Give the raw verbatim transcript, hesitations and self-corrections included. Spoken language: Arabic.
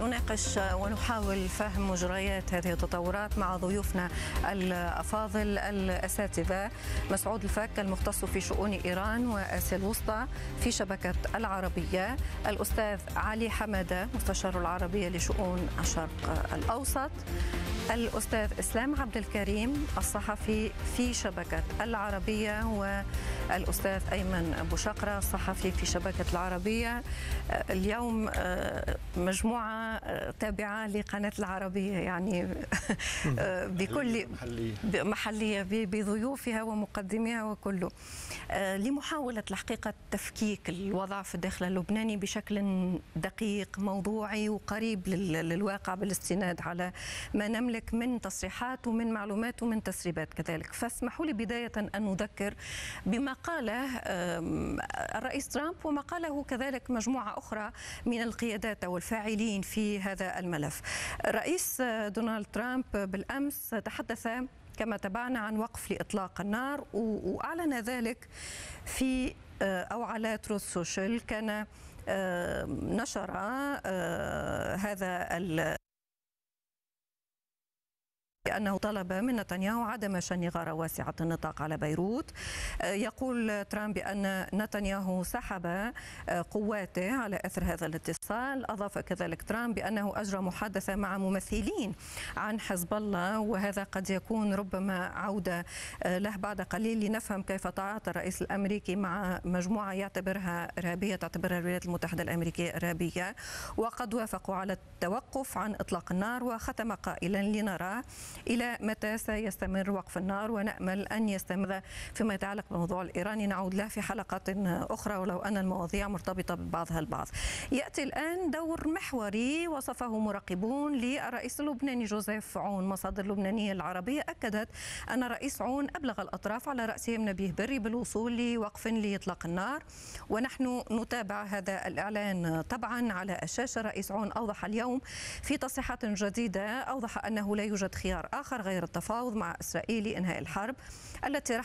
نناقش ونحاول فهم مجريات هذه التطورات مع ضيوفنا الأفاضل الأساتذة. مسعود الفك المختص في شؤون إيران وآسيا الوسطى في شبكة العربية، الأستاذ علي حمادة مستشار العربية لشؤون الشرق الأوسط، الأستاذ إسلام عبد الكريم الصحفي في شبكة العربية، والأستاذ أيمن أبو شقرة الصحفي في شبكة العربية. اليوم مجموعة تابعة لقناة العربية، يعني بكل محلية بضيوفها ومقدميها وكله، لمحاولة الحقيقة تفكيك الوضع في الداخل اللبناني بشكل دقيق موضوعي وقريب للواقع بالاستناد على ما نملك من تصريحات ومن معلومات ومن تسريبات كذلك. فاسمحوا لي بداية أن نذكر بما قاله الرئيس ترامب وما قاله كذلك مجموعة أخرى من القيادات أو الفاعلين في هذا الملف. الرئيس دونالد ترامب بالأمس تحدث كما تابعنا عن وقف لإطلاق النار، وأعلن ذلك في أو على تروث سوشيال. كان نشر هذا ال أنه طلب من نتنياهو عدم شن غارة واسعة النطاق على بيروت. يقول ترامب بأن نتنياهو سحب قواته على أثر هذا الاتصال. أضاف كذلك ترامب بأنه أجرى محادثة مع ممثلين عن حزب الله، وهذا قد يكون ربما عودة له بعد قليل لنفهم كيف تعاطى الرئيس الأمريكي مع مجموعة يعتبرها إرهابية، تعتبرها الولايات المتحدة الأمريكية إرهابية، وقد وافقوا على التوقف عن إطلاق النار. وختم قائلا: لنرى إلى متى سيستمر وقف النار، ونأمل أن يستمر. فيما يتعلق بالموضوع الإيراني نعود له في حلقات أخرى، ولو أن المواضيع مرتبطة ببعضها البعض. يأتي الآن دور محوري وصفه مراقبون للرئيس اللبناني جوزيف عون. مصادر لبنانية العربية أكدت أن الرئيس عون أبلغ الأطراف على رأسهم نبيه بري بالوصول لوقف لإطلاق النار، ونحن نتابع هذا الإعلان طبعا على الشاشة. الرئيس عون أوضح اليوم في تصريحات جديدة، أوضح أنه لا يوجد خيار آخر غير التفاوض مع إسرائيل لإنهاء الحرب التي